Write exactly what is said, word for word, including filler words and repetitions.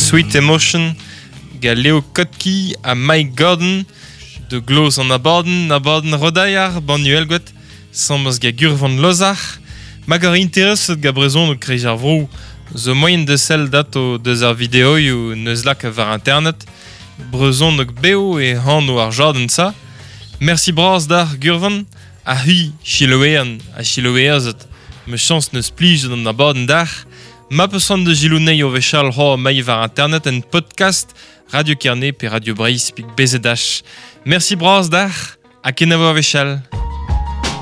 Sweet Emotion, ga Leo Kotki a Mike Gordon, de Gloss an abaden, abaden rodaiar, banuelgot, sambas ga Gurvan Lozar, mag ar intereset ga brezon o krejar vrou, zo moyen de sel dato deus ar videoi ou neus lak var internet, brezon nok beo e han o ar jarden sa. Merci bras dar Gurvan, a hui chiloean a chiloeazet, me chans neus plij an abaden dar, ma peusant de gilounei o vechal ho mai var internet en podcast, Radio Kerné pe Radio Breizh pik bezedach. Merci bras dar, a kenavo a vechal.